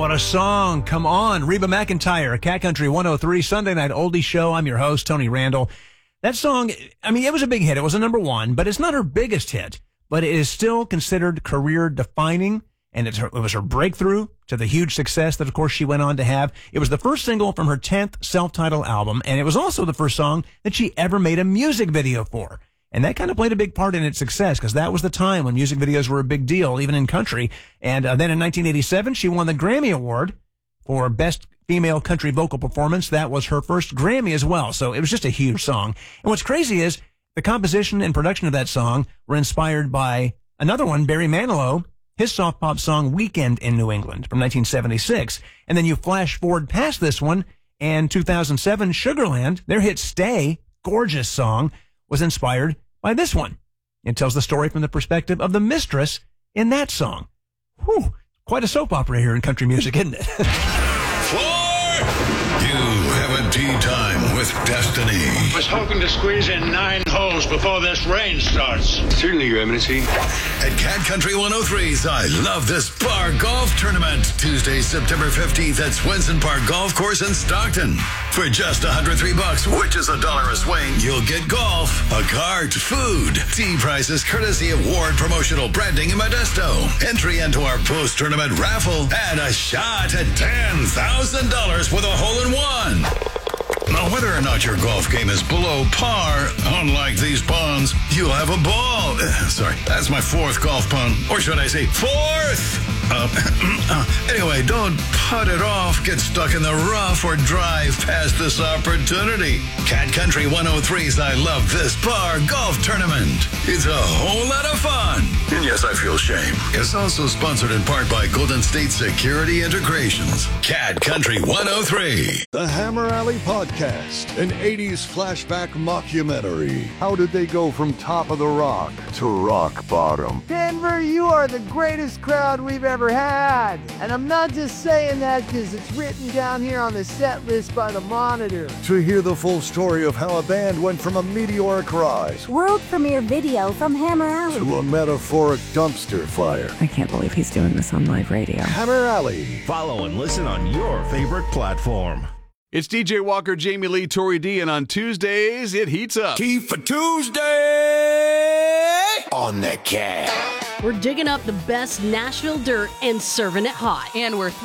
what a song. Come on. Reba McEntire, Cat Country 103, Sunday Night Oldie Show. I'm your host, Tony Randall. That song, I mean, it was a big hit. It was a number one, but it's not her biggest hit. But it is still considered career-defining, and it was her breakthrough to the huge success that, of course, she went on to have. It was the first single from her 10th self-titled album, and it was also the first song that she ever made a music video for. And that kind of played a big part in its success, because that was the time when music videos were a big deal, even in country. And then in 1987, she won the Grammy Award for Best Female Country Vocal Performance. That was her first Grammy as well, so it was just a huge song. And what's crazy is the composition and production of that song were inspired by another one, Barry Manilow, his soft pop song Weekend in New England from 1976. And then you flash forward past this one, and 2007, Sugarland, their hit Stay, gorgeous song, was inspired by this one. It tells the story from the perspective of the mistress in that song. Whew, quite a soap opera here in country music, isn't it? You have a tea time with Destiny. I was hoping to squeeze in 9 holes before this rain starts. Certainly, Your Eminency. At Cat Country 103's I Love This Bar Golf Tournament, Tuesday, September 15th at Swenson Park Golf Course in Stockton. For just $103, which is $1 a swing, you'll get golf, a cart, food, tea prices courtesy of Ward Promotional Branding in Modesto, entry into our post-tournament raffle, and a shot at $10,000 with a hole-in-one. Now, whether or not your golf game is below par, unlike these ponds, you'll have a ball. Sorry, that's my fourth golf pun. Or should I say fourth? Anyway, don't putt it off, get stuck in the rough, or drive past this opportunity. Cat Country 103's I Love This Bar Golf Tournament. It's a whole lot of fun. And yes, I feel shame. It's also sponsored in part by Golden State Security Integrations. Cat Country 103. The Hammer Alley Podcast, an 80s flashback mockumentary. How did they go from top of the rock to rock bottom? Denver, you are the greatest crowd we've ever had. And I'm not just saying that because it's written down here on the set list by the Monitor. To hear the full story of how a band went from a meteoric rise world premiere video from Hammer Alley to a metaphoric dumpster fire. I can't believe he's doing this on live radio. Hammer Alley. Follow and listen on your favorite platform. It's DJ Walker, Jamie Lee, Tori D, and on Tuesdays, it heats up. Key for Tuesday on the Cat. We're digging up the best Nashville dirt and serving it hot. And we're